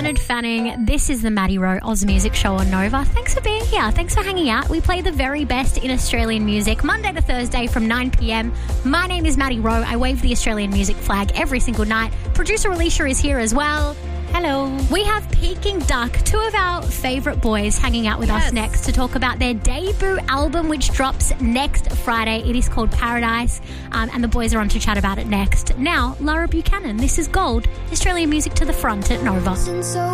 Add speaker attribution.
Speaker 1: Leonard Fanning. This is the Maddie Rowe Oz Music Show on Nova. Thanks for being here. Thanks for hanging out. We play the very best in Australian music Monday to Thursday from 9 p.m. My name is Maddie Rowe. I wave the Australian music flag every single night. Producer Alicia is here as well.
Speaker 2: Hello.
Speaker 1: We have Peking Duck, two of our favourite boys, hanging out with us next to talk about their debut album, which drops next Friday. It is called Paradise, and the boys are on to chat about it next. Now, Lara Buchanan, this is Gold, Australian music to the front at Nova.